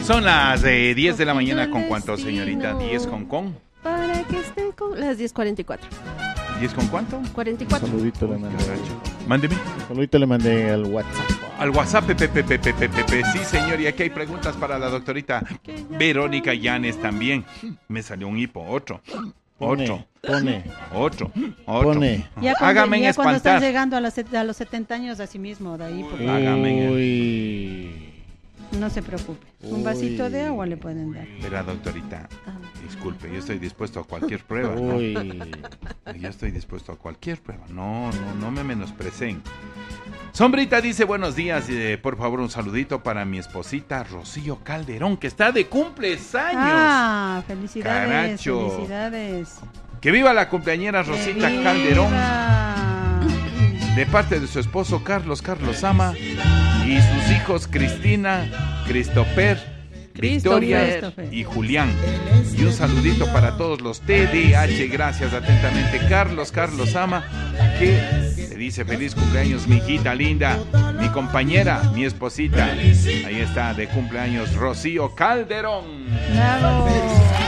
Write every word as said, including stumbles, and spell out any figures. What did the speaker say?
Son las eh, diez de la mañana con cuánto, señorita, diez con con. Para que estén con las diez cuarenta y cuatro. ¿diez con cuánto? cuarenta y cuatro. Saludito le mandé. Mándeme. Saludito le mandé al WhatsApp. Al WhatsApp, pepe, pepe, pepe, pepe. Sí, señor, y aquí hay preguntas para la doctorita Verónica Llanes también. Me salió un hipo, otro. Otro. Pone. Otro. Otro. Pone. Ya cuando, Hágame ya cuando estás espantar. llegando a los, set- a los setenta años, así mismo, de ahí, porque Hágame. Uy. no se preocupe. Un vasito de agua le pueden dar. Verá, doctorita, disculpe, yo estoy dispuesto a cualquier prueba, ¿no? Uy. Yo estoy dispuesto a cualquier prueba. No, no, no me menosprecen. Sombrita dice, buenos días, eh, por favor un saludito para mi esposita Rocío Calderón, que está de cumpleaños. Ah, felicidades, Caracho. felicidades. Que viva la cumpleañera Rosita ¡Que Calderón, viva! de parte de su esposo Carlos Carlos Ama y sus hijos Cristina, Christopher, Victoria Christopher. y Julián. Y un saludito para todos los T D A H, gracias atentamente Carlos Carlos Ama, que le dice feliz cumpleaños mi hijita linda, mi compañera, mi esposita. Ahí está, de cumpleaños Rocío Calderón. ¡Bravo!